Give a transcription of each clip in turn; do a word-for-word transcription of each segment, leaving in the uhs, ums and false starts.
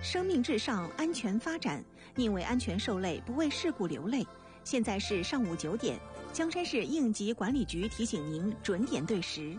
生命至上，安全发展，宁为安全受累，不为事故流泪。现在是上午九点，江山市应急管理局提醒您准点对时。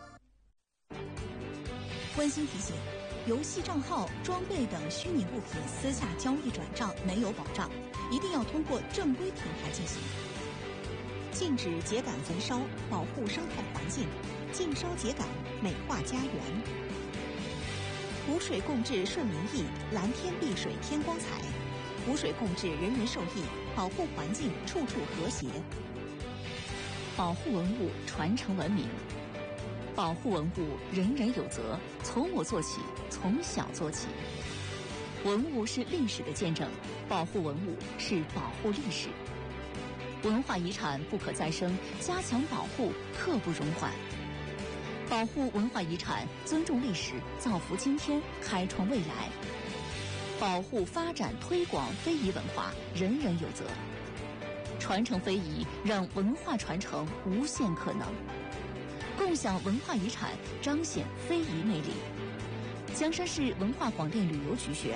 温馨提醒：游戏账号、装备等虚拟物品私下交易转账没有保障，一定要通过正规平台进行。 禁止秸秆焚烧，保护生态环境；禁烧秸秆，美化家园。湖水共治顺民意，蓝天碧水天光彩。湖水共治人人受益，保护环境处处和谐。 保护文物，传承文明。保护文物，人人有责，从我做起，从小做起。文物是历史的见证，保护文物是保护历史。文化遗产不可再生，加强保护刻不容缓。保护文化遗产，尊重历史，造福今天，开创未来。保护、发展、推广非遗文化，人人有责。传承非遗，让文化传承无限可能。共享文化遗产，彰显非遗魅力。江山市文化广电旅游局宣。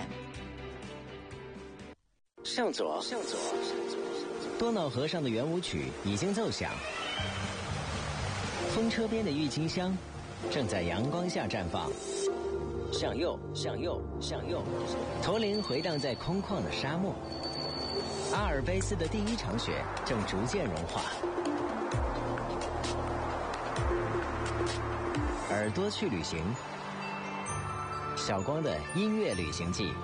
向左，向左，多瑙河上的圆舞曲已经奏响。风车边的郁金香正在阳光下绽放，向右，向右，向右，驼铃回荡在空旷的沙漠。阿尔卑斯的第一场雪正逐渐融化。耳朵去旅行，小光的音乐旅行记。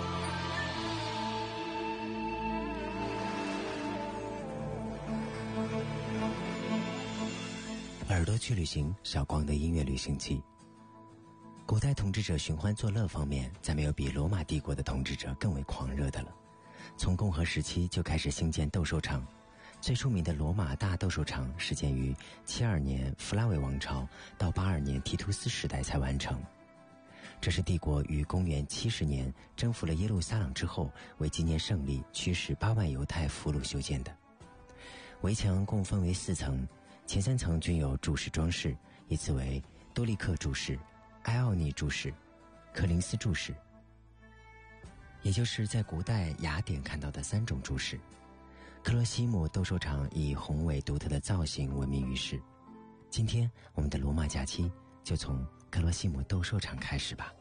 耳朵去旅行，小光的音乐旅行记。古代统治者寻欢作乐方面，再没有比罗马帝国的统治者更为狂热的了。从共和时期就开始兴建斗兽场，最出名的罗马大斗兽场始建于七二年弗拉维王朝到八二年提图斯时代才完成。这是帝国于公元七十年征服了耶路撒冷之后，为纪念胜利驱使八万犹太俘虏修建的。围墙共分为四层，前三层均有柱式装饰，依次为多利克柱式、埃奥尼柱式、柯林斯柱式，也就是在古代雅典看到的三种柱式。克罗西姆斗兽场以宏伟独特的造型闻名于世。今天我们的罗马假期就从克罗西姆斗兽场开始吧。